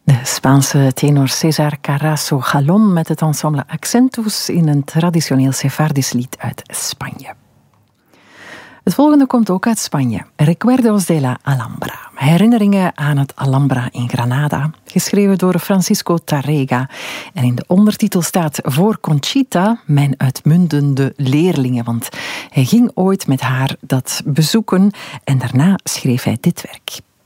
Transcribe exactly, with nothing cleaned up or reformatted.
De Spaanse tenor César Carrasco Jalón met het ensemble Accentus in een traditioneel Sefardisch lied uit Spanje. Het volgende komt ook uit Spanje. Recuerdos de la Alhambra. Herinneringen aan het Alhambra in Granada. Geschreven door Francisco Tarrega. En in de ondertitel staat voor Conchita, mijn uitmuntende leerlinge. Want hij ging ooit met haar dat bezoeken en daarna schreef hij dit werk.